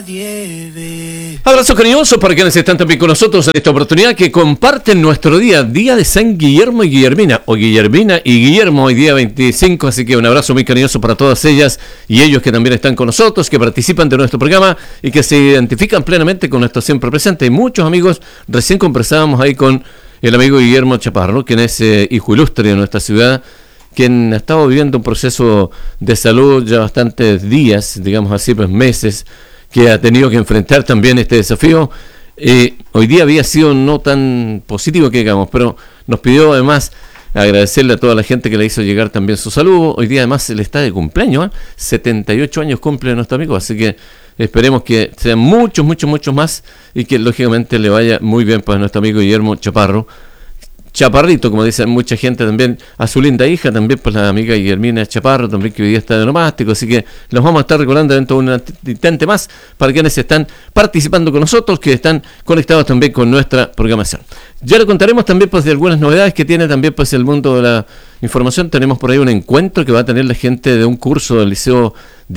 Abrazo cariñoso para quienes están también con nosotros en esta oportunidad, que comparten nuestro día de San Guillermo y Guillermina, o Guillermina y Guillermo, hoy día 25, así que un abrazo muy cariñoso para todas ellas y ellos que también están con nosotros, que participan de nuestro programa y que se identifican plenamente con nuestro siempre presente. Y muchos amigos, recién conversábamos ahí con el amigo Guillermo Chaparro, quien es hijo ilustre de nuestra ciudad, quien ha estado viviendo un proceso de salud ya bastantes días, digamos así, pues meses, que ha tenido que enfrentar también este desafío. Hoy día había sido no tan positivo que digamos, pero nos pidió además agradecerle a toda la gente que le hizo llegar también su saludo. Hoy día además él está de cumpleaños, 78 años cumple nuestro amigo, así que esperemos que sean muchos más y que lógicamente le vaya muy bien pues a nuestro amigo Guillermo Chaparro. Chaparrito, como dicen mucha gente también, a su linda hija, también pues la amiga Guillermina Chaparro, también que hoy día está de nomástico, así que los vamos a estar recordando dentro de un instante más para quienes están participando con nosotros, que están conectados también con nuestra programación. Ya le contaremos también pues de algunas novedades que tiene también pues el mundo de la información. Tenemos por ahí un encuentro que va a tener la gente de un curso del Liceo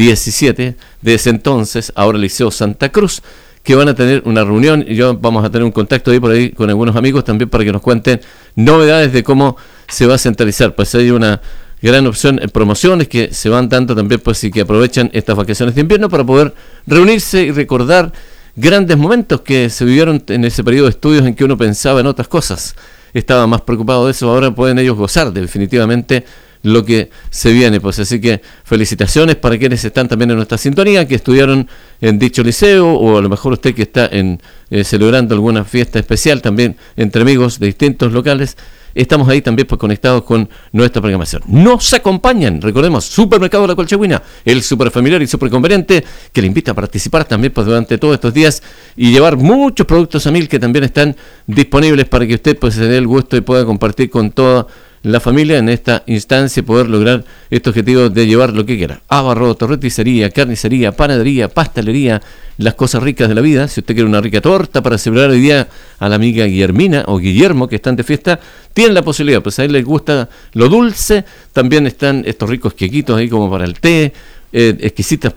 17, de ese entonces, ahora el Liceo Santa Cruz, que van a tener una reunión y vamos a tener un contacto ahí por ahí con algunos amigos también para que nos cuenten novedades de cómo se va a centralizar. Pues hay una gran opción en promociones que se van dando también pues y que aprovechan estas vacaciones de invierno para poder reunirse y recordar grandes momentos que se vivieron en ese periodo de estudios en que uno pensaba en otras cosas, estaba más preocupado de eso. Ahora pueden ellos gozar de definitivamente lo que se viene, pues así que felicitaciones para quienes están también en nuestra sintonía, que estudiaron en dicho liceo, o a lo mejor usted que está celebrando alguna fiesta especial también entre amigos de distintos locales. Estamos ahí también pues conectados con nuestra programación. Nos acompañan, recordemos, Supermercado La Colchagüina, el super familiar y super conveniente, que le invita a participar también pues durante todos estos días y llevar muchos productos a mil que también están disponibles para que usted pues se dé el gusto y pueda compartir con toda la familia en esta instancia, poder lograr este objetivo de llevar lo que quiera. Abarrotes, roticería, carnicería, panadería, pastelería, las cosas ricas de la vida. Si usted quiere una rica torta para celebrar hoy día a la amiga Guillermina o Guillermo que están de fiesta, tienen la posibilidad, pues a él les gusta lo dulce, también están estos ricos quequitos ahí como para el té, exquisitas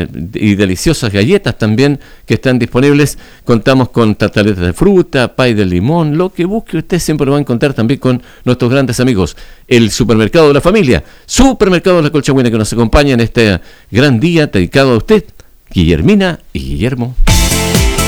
y deliciosas galletas también que están disponibles. Contamos con tartaletas de fruta, pay de limón, lo que busque usted siempre lo va a encontrar también con nuestros grandes amigos, el Supermercado de la Familia, Supermercado de La Colchagüina, que nos acompaña en este gran día dedicado a usted, Guillermina y Guillermo.